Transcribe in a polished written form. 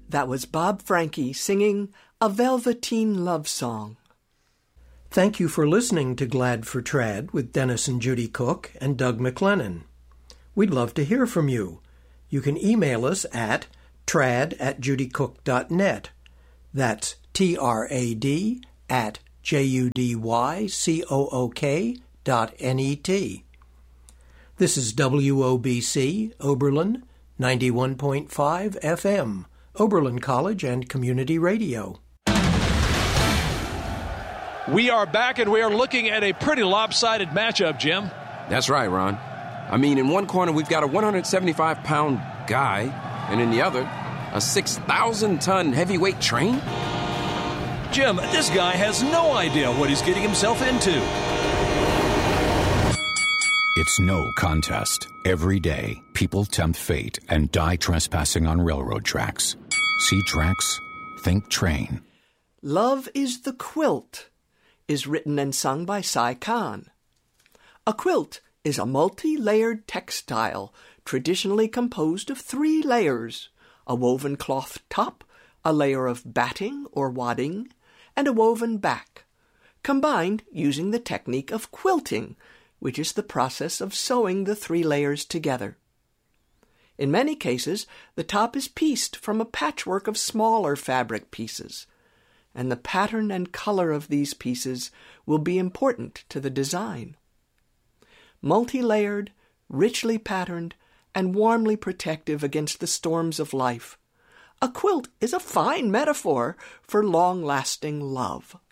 That was Bob Franke singing A Velveteen Love Song. Thank you for listening to Glad for Trad with Dennis and Judy Cook and Doug McLennan. We'd love to hear from you. You can email us at trad@judycook.net. That's trad@judycook.net. This is WOBC, Oberlin, 91.5 FM, Oberlin College and Community Radio. We are back, and we are looking at a pretty lopsided matchup, Jim. That's right, Ron. I mean, in one corner, we've got a 175-pound guy, and in the other, a 6,000-ton heavyweight train? Jim, this guy has no idea what he's getting himself into. It's no contest. Every day, people tempt fate and die trespassing on railroad tracks. See tracks? Think train. Love is the Quilt is written and sung by Sai Khan. A quilt is a multi-layered textile traditionally composed of 3 layers: a woven cloth top, a layer of batting or wadding, and a woven back, combined using the technique of quilting, which is the process of sewing the 3 layers together. In many cases, the top is pieced from a patchwork of smaller fabric pieces, and the pattern and color of these pieces will be important to the design. Multi-layered, richly patterned, and warmly protective against the storms of life, a quilt is a fine metaphor for long-lasting love.